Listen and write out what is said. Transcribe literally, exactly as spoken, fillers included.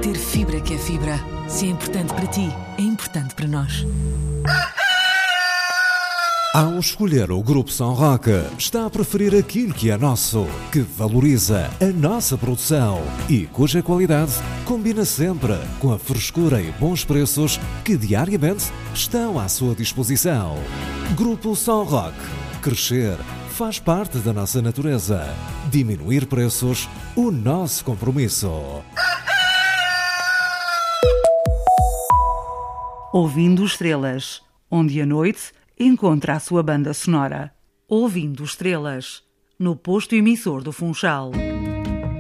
ter fibra que é fibra. Se é importante para ti, é importante para nós. Ao escolher o Grupo São Roque, está a preferir aquilo que é nosso, que valoriza a nossa produção e cuja qualidade combina sempre com a frescura e bons preços que diariamente estão à sua disposição. Grupo São Roque. Crescer faz parte da nossa natureza. Diminuir preços, o nosso compromisso. Ouvindo Estrelas, onde a noite encontra a sua banda sonora. Ouvindo Estrelas, no posto emissor do Funchal.